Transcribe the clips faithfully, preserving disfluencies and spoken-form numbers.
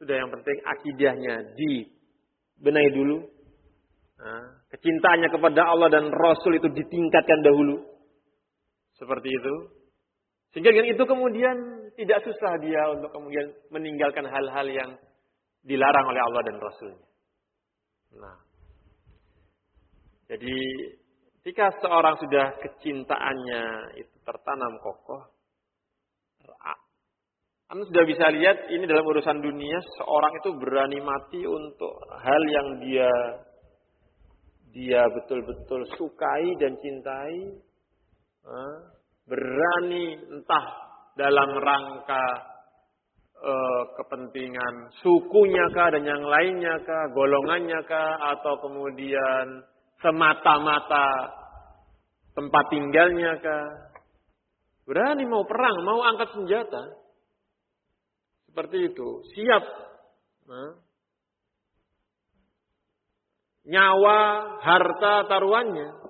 Sudah, yang penting akidahnya dibenahi dulu. Nah, kecintaannya kepada Allah dan Rasul itu ditingkatkan dahulu. Seperti itu. Sehingga dengan itu kemudian tidak susah dia untuk kemudian meninggalkan hal-hal yang dilarang oleh Allah dan Rasulnya. Nah, jadi jika seorang sudah kecintaannya itu tertanam kokoh, Anda sudah bisa lihat ini dalam urusan dunia, seorang itu berani mati untuk hal yang dia dia betul-betul sukai dan cintai. Berani entah dalam rangka eh, kepentingan sukunya kah dan yang lainnya kah, golongannya kah, atau kemudian semata-mata tempat tinggalnya kah. Berani mau perang, mau angkat senjata. Seperti itu, siap. Nah. Nyawa, harta, taruhannya.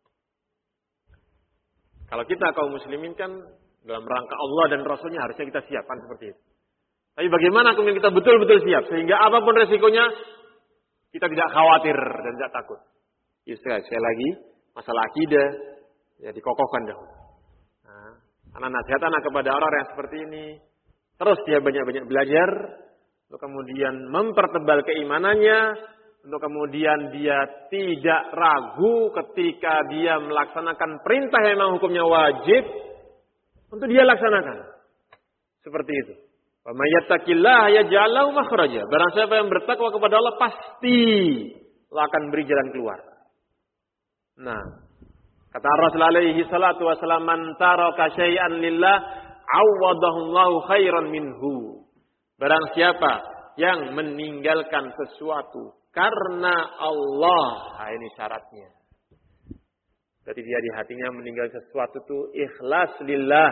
Kalau kita kaum muslimin kan dalam rangka Allah dan Rasulnya harusnya kita siapkan seperti itu. Tapi bagaimana kemudian kita betul-betul siap sehingga apapun resikonya kita tidak khawatir dan tidak takut. Istilah sekali lagi masalah akidah ya dikokohkan dahulu. Nah, anak nasihat anak kepada orang yang seperti ini, terus dia banyak-banyak belajar untuk kemudian mempertebal keimanannya. Untuk kemudian dia tidak ragu ketika dia melaksanakan perintah yang memang hukumnya wajib. Untuk dia laksanakan. Seperti itu. Wa may yattaqillaha yaj'al lahu makhraja. Barang siapa yang bertakwa kepada Allah pasti Allah akan beri jalan keluar. Nah, kata Rasul alaihi salatu wasallam, man taraka syai'an lillah awadahu Allahu khairan minhu. Barang siapa yang meninggalkan sesuatu karena Allah, nah ini syaratnya. Berarti dia di hatinya meninggal sesuatu itu ikhlas lillah.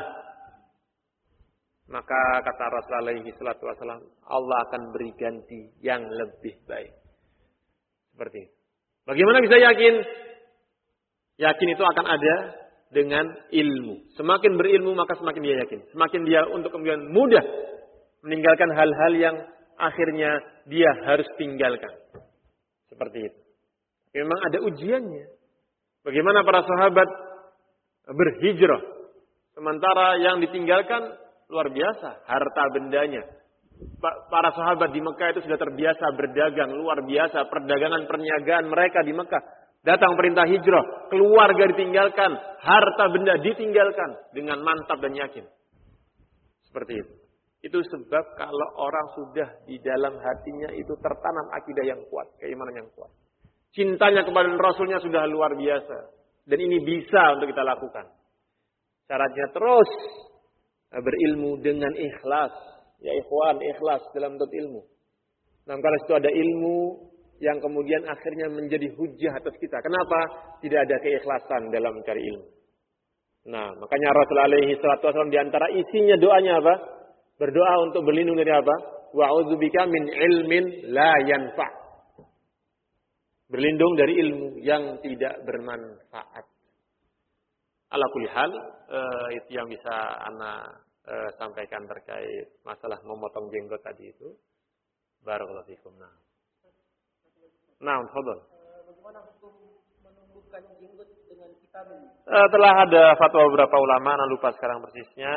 Maka kata Rasulullah alaihi salatu wasallam, Allah akan beri ganti yang lebih baik. Seperti itu. Bagaimana bisa yakin? Yakin itu akan ada dengan ilmu. Semakin berilmu maka semakin dia yakin. Semakin dia untuk kemudian mudah meninggalkan hal-hal yang akhirnya dia harus tinggalkan. Seperti itu. Memang ada ujiannya. Bagaimana para sahabat berhijrah. Sementara yang ditinggalkan luar biasa. Harta bendanya. Para sahabat di Mekah itu sudah terbiasa berdagang. Luar biasa. Perdagangan perniagaan mereka di Mekah. Datang perintah hijrah. Keluarga ditinggalkan. Harta benda ditinggalkan. Dengan mantap dan yakin. Seperti itu. Itu sebab kalau orang sudah di dalam hatinya itu tertanam akidah yang kuat, keimanan yang kuat. Cintanya kepada Rasulnya sudah luar biasa. Dan ini bisa untuk kita lakukan. Syaratnya terus berilmu dengan ikhlas. Ya ikhwan, ikhlas dalam bentuk ilmu. Nah, kalau itu ada ilmu yang kemudian akhirnya menjadi hujah atas kita. Kenapa? Tidak ada keikhlasan dalam mencari ilmu. Nah, makanya Rasulullah alaihi salatu wasallam di antara isinya doanya apa? Berdoa untuk berlindung dari apa? Wa'udzubika min ilmin la yanfa'. Berlindung dari ilmu yang tidak bermanfaat. Ala kulli hal, uh, itu yang bisa ana uh, sampaikan terkait masalah memotong jenggot tadi itu. Barakallahu fikum. Nah. Nah, tafadhol. Bagaimana hukum menumbuhkan jenggot dengan vitamin? Uh, telah ada fatwa beberapa ulama, ana lupa sekarang persisnya.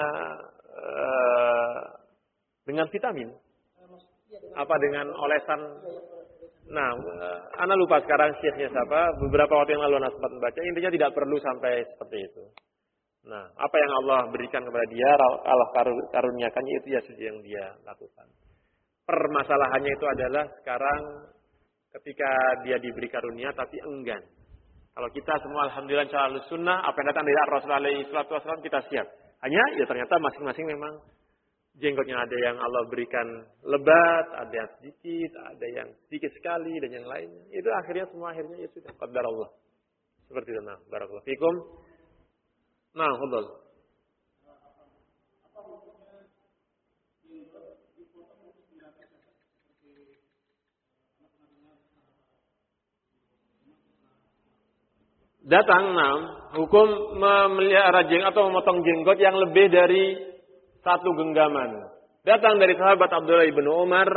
Dengan vitamin, apa dengan olesan? Nah, ana lupa sekarang syekhnya siapa. Beberapa waktu yang lalu ana sempat membaca. Intinya tidak perlu sampai seperti itu. Nah, apa yang Allah berikan kepada dia, Allah karuniakannya itu ya sudah yang dia lakukan. Permasalahannya itu adalah sekarang ketika dia diberi karunia tapi enggan. Kalau kita semua alhamdulillah insyaallah sunnah, apa yang datang dari Rasulullah alaihi wasallam kita siap. Hanya ya ternyata masing-masing memang jenggotnya ada yang Allah berikan lebat, ada yang sedikit, ada yang sedikit sekali dan yang lainnya. Itu akhirnya semua akhirnya ya sudah qadar Allah. Seperti itu. Nah, barakallahu fikum. Nah, fadhal. Datang enam hukum memelihara jenggot atau memotong jenggot yang lebih dari satu genggaman. Datang dari sahabat Abdullah bin Umar